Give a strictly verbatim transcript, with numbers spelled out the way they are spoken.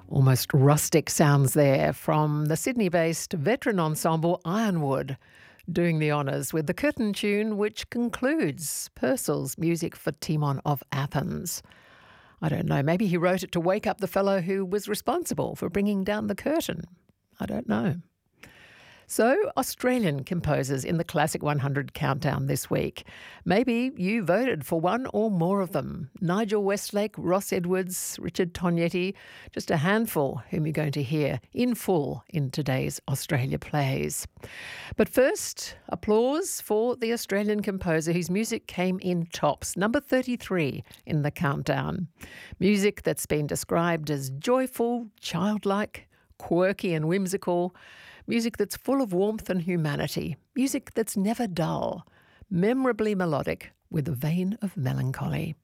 Almost rustic sounds there from the Sydney-based veteran ensemble Ironwood, doing the honours with the curtain tune which concludes Purcell's music for Timon of Athens. I don't know, maybe he wrote it to wake up the fellow who was responsible for bringing down the curtain. I don't know. So, Australian composers in the Classic one hundred countdown this week. Maybe you voted for one or more of them. Nigel Westlake, Ross Edwards, Richard Tognetti, just a handful whom you're going to hear in full in today's Australia Plays. But first, applause for the Australian composer whose music came in tops, number thirty-three in the countdown. Music that's been described as joyful, childlike, quirky and whimsical. Music that's full of warmth and humanity. Music that's never dull. Memorably melodic with a vein of melancholy.